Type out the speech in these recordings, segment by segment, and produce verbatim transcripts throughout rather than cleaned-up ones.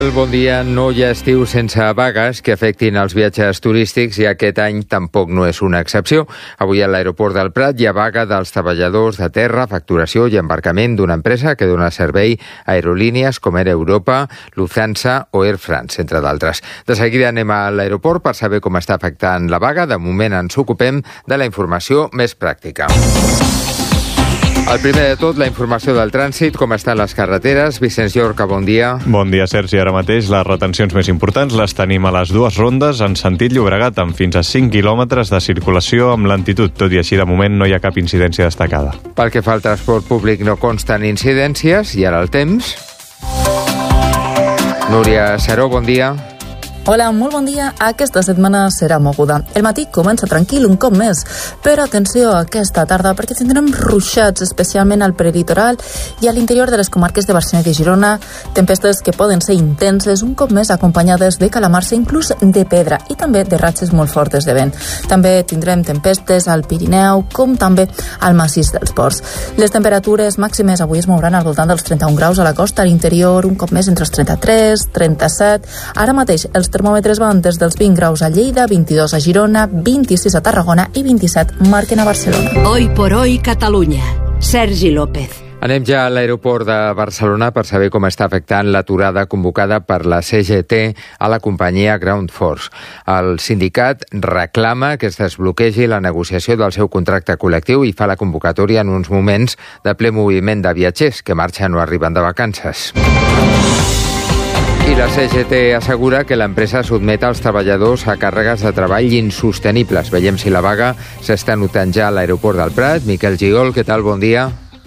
Bon dia. No hi ha estiu sense vagues que afectin els viatges turístics i aquest any tampoc no és una excepció. Avui a l'aeroport del Prat hi ha vaga dels treballadors de terra, facturació i embarcament d'una empresa que dona servei a aerolínies com Air Europa, Lufthansa o Air France, entre d'altres. De seguida anem a l'aeroport per saber com està afectant la vaga. De moment ens ocupem de la informació més pràctica. El primer de tot, la informació del trànsit, com estan les carreteres. Vicenç Llorca, bon dia. Bon dia, Sergi. Ara mateix les retencions més importants les tenim a les dues rondes en sentit Llobregat, amb fins a cinc quilòmetres de circulació amb lentitud. Tot i així, de moment, no hi ha cap incidència destacada. Pel que fa al transport públic no consten incidències. I ara el temps. Núria Seró, bon dia. Hola, molt bon dia. Aquesta setmana serà moguda. El matí comença tranquil un cop més, però atenció aquesta tarda perquè tindrem ruixats, especialment al prelitoral i a l'interior de les comarques de Barcelona i de Girona, tempestes que poden ser intenses, un cop més acompanyades de calamarsa, inclús de pedra, i també de ratxes molt fortes de vent. També tindrem tempestes al Pirineu, com també al massís dels Ports. Les temperatures màximes avui es mouran al voltant dels trenta-un graus a la costa, a l'interior un cop més entre els trenta-tres, trenta-set. Ara mateix els termòmetres van des dels vint graus a Lleida, vint-i-dos a Girona, vint-i-sis a Tarragona i vint-i-set marquen a Barcelona. Hoy por hoy Catalunya. Sergi López. Anem ja a l'aeroport de Barcelona per saber com està afectant l'aturada convocada per la C G T a la companyia Ground Force. El sindicat reclama que es desbloquegi la negociació del seu contracte col·lectiu i fa la convocatòria en uns moments de ple moviment de viatgers que marxen o arriben de vacances. I la C G T assegura que l'empresa sotmet els treballadors a càrregues de treball insostenibles. Veiem si la vaga s'està notant ja a l'aeroport del Prat. Miquel Gigol, què tal? Bon dia.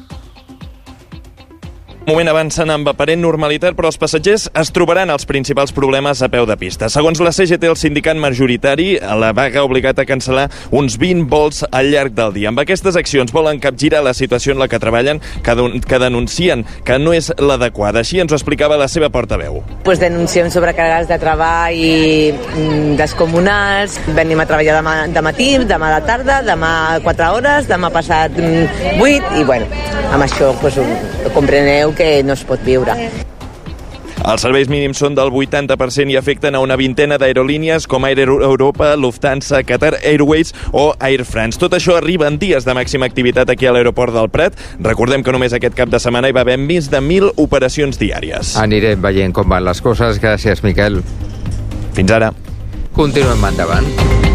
Moment avancen amb aparent normalitat, però els passatgers es trobaran els principals problemes a peu de pista. Segons la C G T, el sindicat majoritari, la vaga ha obligat a cancel·lar uns vint vols al llarg del dia. Amb aquestes accions volen capgirar la situació en la que treballen, que, que denuncien que no és l'adequada. Així ens ho explicava la seva portaveu. Pues denunciem sobrecàrregues de treball i descomunals. Venim a treballar demà de matí, demà de tarda, demà quatre hores, demà passat vuit, i bueno, amb això pues, compreneu que no es pot viure. Els serveis mínims són del vuitanta per cent i afecten a una vintena d'aerolínies com Air Europa, Lufthansa, Qatar Airways o Air France. Tot això arriba en dies de màxima activitat aquí a l'aeroport del Prat. Recordem que només aquest cap de setmana hi va haver més de mil operacions diàries. Anirem veient com van les coses. Gràcies, Miquel. Fins ara. Continuem endavant.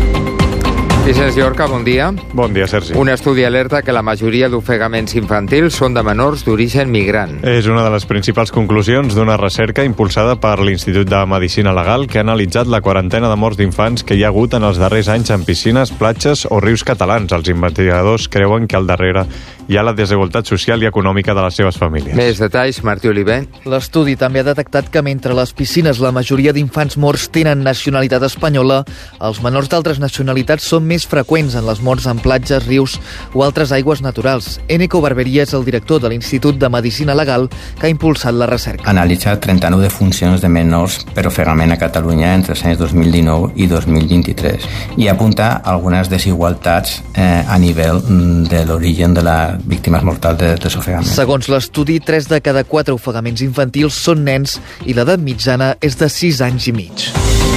Vicenç Llorca, bon dia. Bon dia, Sergi. Un estudi alerta que la majoria d'ofegaments infantils són de menors d'origen migrant. És una de les principals conclusions d'una recerca impulsada per l'Institut de Medicina Legal que ha analitzat la quarantena de morts d'infants que hi ha hagut en els darrers anys en piscines, platges o rius catalans. Els investigadors creuen que al darrere hi ha la desigualtat social i econòmica de les seves famílies. Més detalls, Martí Oliver. L'estudi també ha detectat que mentre les piscines la majoria d'infants morts tenen nacionalitat espanyola, els menors d'altres nacionalitats són més freqüents en les morts en platges, rius o altres aigües naturals. Eneco Barberia és el director de l'Institut de Medicina Legal que ha impulsat la recerca. Ha analitzat trenta-nou defuncions de menors per ofegament a Catalunya entre els anys dos mil dinou i dos mil vint-i-tres i apunta algunes desigualtats eh, a nivell de l'origen de les víctimes mortals de, dels ofegaments. Segons l'estudi, tres de cada quatre ofegaments infantils són nens i l'edat mitjana és de sis anys i mig.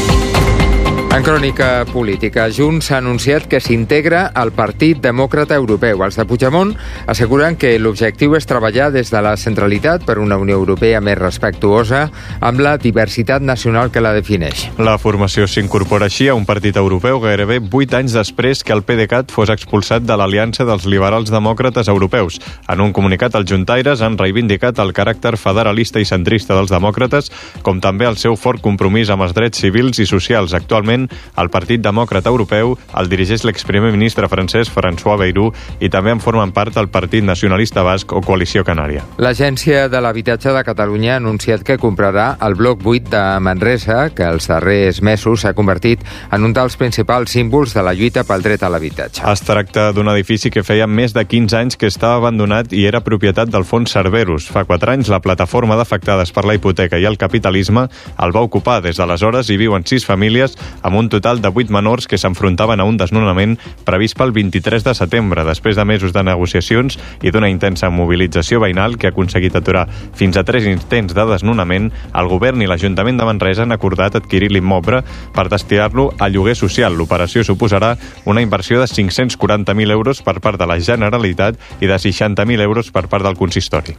En crònica política, Junts ha anunciat que s'integra al Partit Demòcrata Europeu. Els de Puigdemont asseguren que l'objectiu és treballar des de la centralitat per una Unió Europea més respectuosa amb la diversitat nacional que la defineix. La formació s'incorpora així a un partit europeu gairebé vuit anys després que el PDeCAT fos expulsat de l'Aliança dels Liberals Demòcrates Europeus. En un comunicat, els juntaires han reivindicat el caràcter federalista i centrista dels demòcrates, com també el seu fort compromís amb els drets civils i socials. Actualment, el Partit Demòcrata Europeu el dirigeix l'exprimer ministre francès François Bayrou i també en formen part el Partit Nacionalista Basc o Coalició Canària. L'Agència de l'Habitatge de Catalunya ha anunciat que comprarà el bloc vuit de Manresa, que els darrers mesos s'ha convertit en un dels principals símbols de la lluita pel dret a l'habitatge. Es tracta d'un edifici que feia més de quinze anys que estava abandonat i era propietat del fons Cerberus. Fa quatre anys, la plataforma d'afectades per la hipoteca i el capitalisme el va ocupar. Des d'aleshores hi viuen sis famílies amb amb un total de vuit menors que s'enfrontaven a un desnonament previst pel vint-i-tres de setembre, després de mesos de negociacions i d'una intensa mobilització veïnal que ha aconseguit aturar fins a tres intents de desnonament. El govern i l'Ajuntament de Manresa han acordat adquirir l'immoble per destinar-lo a lloguer social. L'operació suposarà una inversió de cinc-cents quaranta mil euros per part de la Generalitat i de seixanta mil euros per part del consistori.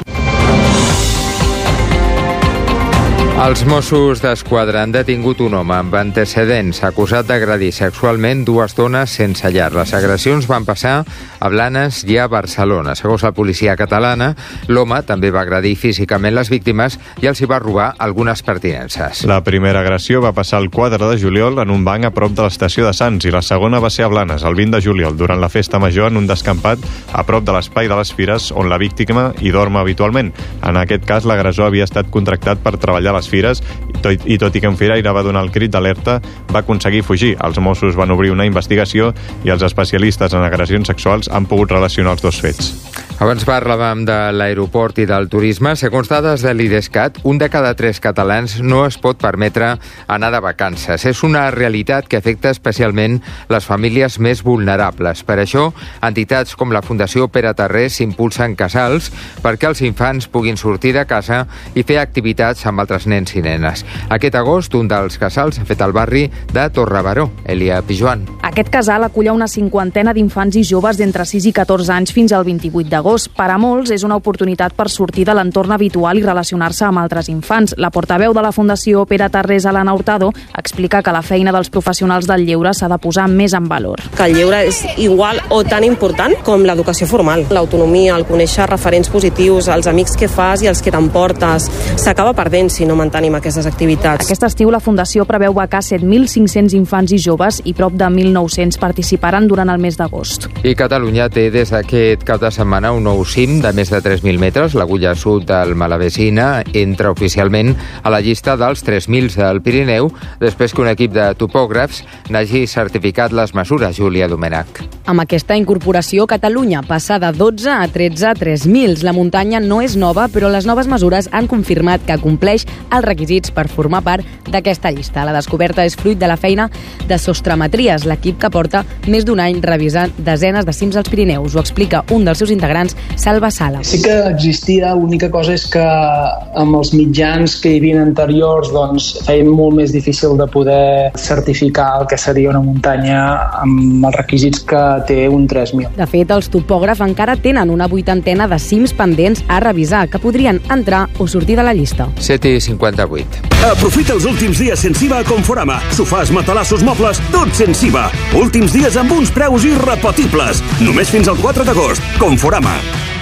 Els Mossos d'Esquadra han detingut un home amb antecedents acusat d'agredir sexualment dues dones sense llar. Les agressions van passar a Blanes i a Barcelona. Segons la policia catalana, l'home també va agredir físicament les víctimes i els hi va robar algunes pertinences. La primera agressió va passar el quatre de juliol en un banc a prop de l'estació de Sants i la segona va ser a Blanes el vint de juliol durant la festa major en un descampat a prop de l'espai de les Fires on la víctima hi dorm habitualment. En aquest cas, l'agressor havia estat contractat per treballar a les Fires i tot, i tot i que en Firaire va donar el crit d'alerta, va aconseguir fugir. Els Mossos van obrir una investigació i els especialistes en agressions sexuals han pogut relacionar els dos fets. Abans parlàvem de l'aeroport i del turisme. Segons dades de l'Idescat, un de cada tres catalans no es pot permetre anar de vacances. És una realitat que afecta especialment les famílies més vulnerables. Per això, entitats com la Fundació Pere Tarrés s'impulsen casals perquè els infants puguin sortir de casa i fer activitats amb altres nens i nenes. Aquest agost, un dels casals ha fet al barri de Torrebaró. Elia Pijuan. Aquest casal acull una cinquantena d'infants i joves d'entre sis i catorze anys fins al vint-i-vuit d'agost. Per a molts és una oportunitat per sortir de l'entorn habitual i relacionar-se amb altres infants. La portaveu de la Fundació Pere Tarrés, Elena Hurtado, explica que la feina dels professionals del lleure s'ha de posar més en valor. Que el lleure és igual o tan important com l'educació formal. L'autonomia, el conèixer referents positius, els amics que fas i els que t'emportes, s'acaba perdent si no mantenim aquestes activitats. Aquest estiu la Fundació preveu becar set mil cinc-cents infants i joves i prop de mil nou-cents participaran durant el mes d'agost. I Catalunya té des d'aquest cap de setmana un nou cim de més de tres mil metres. L'Agulla Sud del Malavesina entra oficialment a la llista dels tres mil del Pirineu després que un equip de topògrafs n'hagi certificat les mesures. Júlia Domènech. Amb aquesta incorporació, Catalunya passa de dotze a tretze tres mil. La muntanya no és nova, però les noves mesures han confirmat que compleix els requisits per formar part d'aquesta llista. La descoberta és fruit de la feina de Sostremetries, l'equip que porta més d'un any revisant desenes de cims als Pirineus. Ho explica un dels seus integrants, Salva Sala. Sí que existia, l'única cosa és que amb els mitjans que hi havia anteriors doncs feien molt més difícil de poder certificar el que seria una muntanya amb els requisits que té un tres mil. De fet, els topògrafs encara tenen una vuitantena de cims pendents a revisar que podrien entrar o sortir de la llista. set i cinquanta-vuit. Aprofita els últims dies sense I V A a Conforama. Sofàs, matalassos, mobles, tot sense I V A. Últims dies amb uns preus irrepetibles. Només fins al quatre d'agost. Conforama.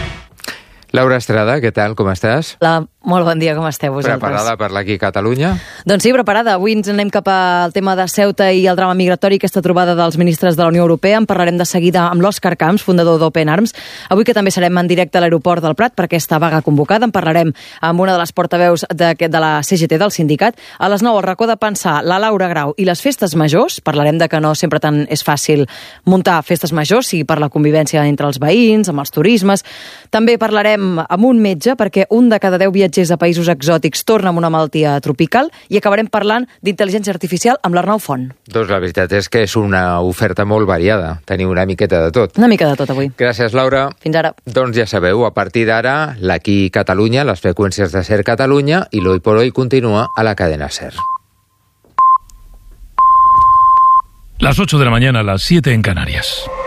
Laura Estrada, què tal, com estàs? La... Molt bon dia, com esteu vosaltres? Preparada per l'aquí Catalunya? Doncs sí, preparada. Avui ens anem cap al tema de Ceuta i el drama migratori, aquesta trobada dels ministres de la Unió Europea. En parlarem de seguida amb l'Òscar Camps, fundador d'Open Arms. Avui que també serem en directe a l'aeroport del Prat per aquesta vaga convocada. En parlarem amb una de les portaveus de, de la C G T, del sindicat. A les nou, al racó de pensar, la Laura Grau i les festes majors. Parlarem de que no sempre tant és fàcil muntar festes majors, sigui per la convivència entre els veïns, amb els turismes. També parlarem amb un metge perquè un de cada deu viatgers a països exòtics torna amb una malaltia tropical i acabarem parlant d'intel·ligència artificial amb l'Arnau Font. Doncs la veritat és que és una oferta molt variada. Teniu una miqueta de tot. Una mica de tot avui. Gràcies, Laura. Fins ara. Doncs ja sabeu, a partir d'ara, l'Aquí Catalunya, les freqüències de Ser Catalunya i l'Hoy por Hoy continua a la cadena Ser. Las ocho de la mañana, las siete en Canarias.